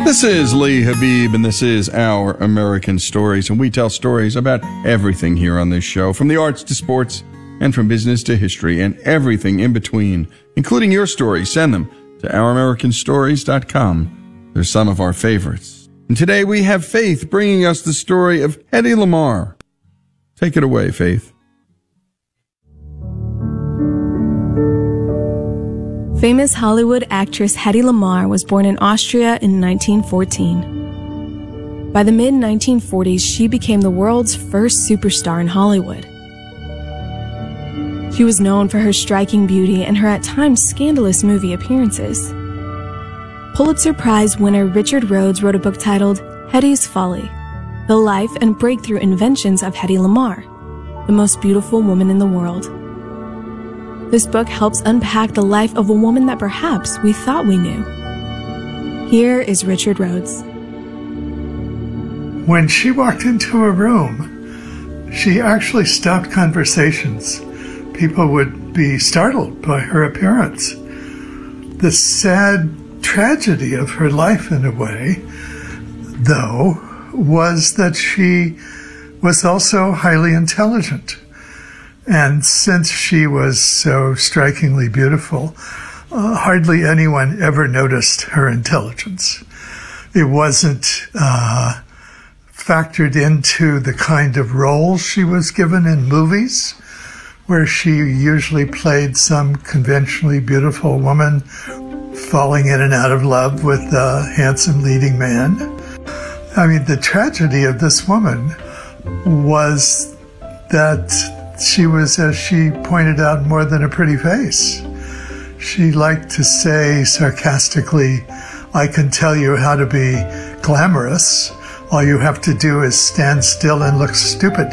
This is Lee Habib, and this is Our American Stories, and we tell stories about everything here on this show, from the arts to sports, and from business to history, and everything in between, including your stories. Send them to ouramericanstories.com. They're some of our favorites. And today we have Faith bringing us the story of Hedy Lamarr. Take it away, Faith. Famous Hollywood actress Hedy Lamarr was born in Austria in 1914. By the mid-1940s, she became the world's first superstar in Hollywood. She was known for her striking beauty and her at times scandalous movie appearances. Pulitzer Prize winner Richard Rhodes wrote a book titled Hedy's Folly: The Life and Breakthrough Inventions of Hedy Lamarr, the most beautiful woman in the world. This book helps unpack the life of a woman that perhaps we thought we knew. Here is Richard Rhodes. When she walked into a room, she actually stopped conversations. People would be startled by her appearance. The sad tragedy of her life, in a way, though, was that she was also highly intelligent. And since she was so strikingly beautiful, hardly anyone ever noticed her intelligence. It wasn't factored into the kind of roles she was given in movies, where she usually played some conventionally beautiful woman falling in and out of love with a handsome leading man. I mean, the tragedy of this woman was that she was, as she pointed out, more than a pretty face. She liked to say sarcastically, "I can tell you how to be glamorous. All you have to do is stand still and look stupid."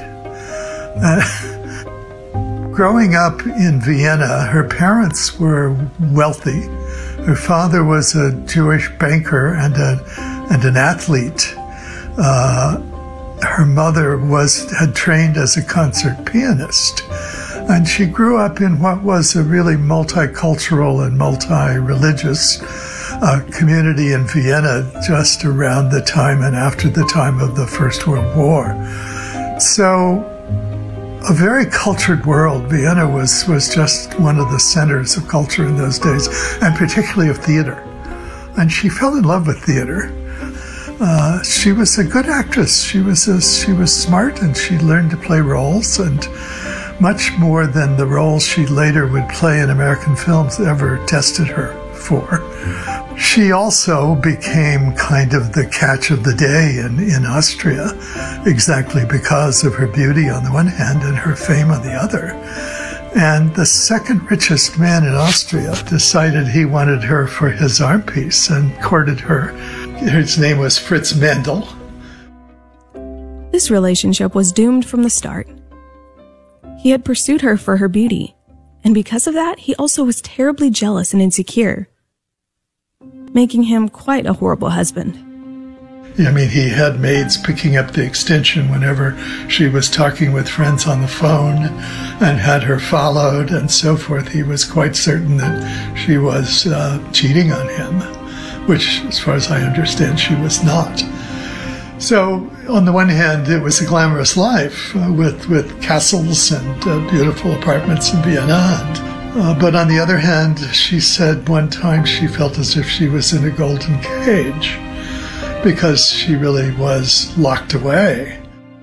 Growing up in Vienna, her parents were wealthy. Her father was a Jewish banker and an athlete. Her mother had trained as a concert pianist, and she grew up in what was a really multicultural and multi-religious community in Vienna just around the time and after the time of the First World War. So a very cultured world. Vienna was just one of the centers of culture in those days, and particularly of theater. And she fell in love with theater. She was a good actress. She was smart, and she learned to play roles, and much more than the roles she later would play in American films ever tested her for. She also became kind of the catch of the day in Austria, exactly because of her beauty on the one hand and her fame on the other. And the second richest man in Austria decided he wanted her for his arm piece and courted her. His name was Fritz Mandl. This relationship was doomed from the start. He had pursued her for her beauty, and because of that, he also was terribly jealous and insecure, making him quite a horrible husband. I mean, he had maids picking up the extension whenever she was talking with friends on the phone and had her followed and so forth. He was quite certain that she was cheating on him, which, as far as I understand, she was not. So, on the one hand, it was a glamorous life with castles and beautiful apartments in Vienna. But on the other hand, she said one time she felt as if she was in a golden cage, because she really was locked away.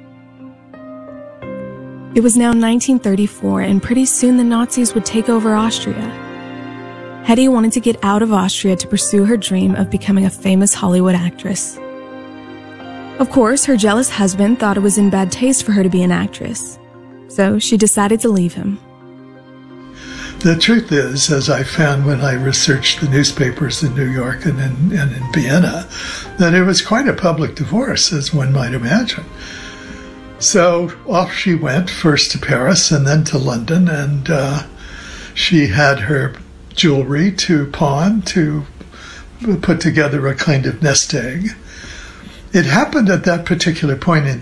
It was now 1934, and pretty soon the Nazis would take over Austria. Hedy wanted to get out of Austria to pursue her dream of becoming a famous Hollywood actress. Of course, her jealous husband thought it was in bad taste for her to be an actress, so she decided to leave him. The truth is, as I found when I researched the newspapers in New York and in Vienna, that it was quite a public divorce, as one might imagine. So off she went, first to Paris and then to London, and she had her jewelry to pawn to put together a kind of nest egg. It happened at that particular point in